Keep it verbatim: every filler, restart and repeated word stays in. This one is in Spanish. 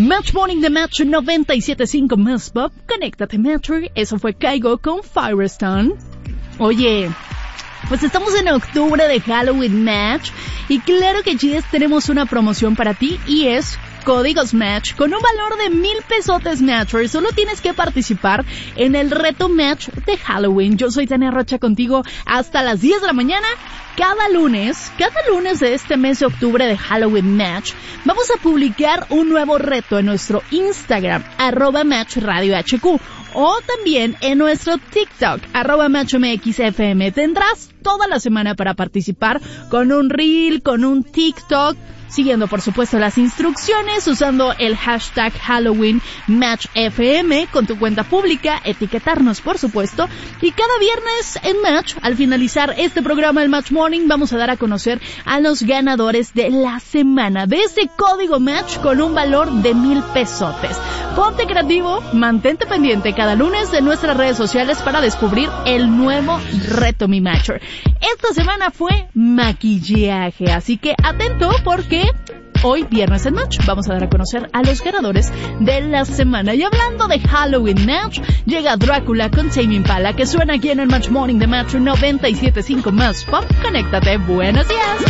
Match Morning de Match noventa y siete punto cinco más pop. Conéctate, Match. Eso fue Kaigo con Firestone. Oye, pues estamos en octubre de Halloween Match y claro que chicas, tenemos una promoción para ti y es códigos Match con un valor de mil pesotes Matcher. Solo tienes que participar en el reto Match de Halloween. Yo soy Tania Rocha contigo hasta las diez de la mañana. Cada lunes, cada lunes de este mes de octubre de Halloween Match, vamos a publicar un nuevo reto en nuestro Instagram, arroba Match Radio H Q, o también en nuestro TikTok, arroba Match M X F M. Tendrás toda la semana para participar con un reel, con un TikTok, siguiendo por supuesto las instrucciones, usando el hashtag Halloween Match F M con tu cuenta pública, etiquetarnos por supuesto, y cada viernes en Match, al finalizar este programa, el Match Morning, vamos a dar a conocer a los ganadores de la semana de ese código Match con un valor de mil pesotes. Ponte creativo, mantente pendiente cada lunes de nuestras redes sociales para descubrir el nuevo reto Mi Matcher. Esta semana fue maquillaje, así que atento porque hoy, viernes en Match, vamos a dar a conocer a los ganadores de la semana. Y hablando de Halloween Match, llega Drácula con Tame Impala, que suena aquí en el Match Morning de Match noventa y siete punto cinco más pop. Conéctate, buenos días.